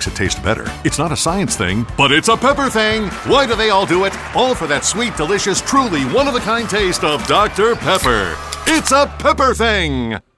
makes it taste better. It's not a science thing, but it's a pepper thing. Why do they all do it? All for that sweet, delicious, truly one-of-a-kind taste of Dr. Pepper. It's a pepper thing.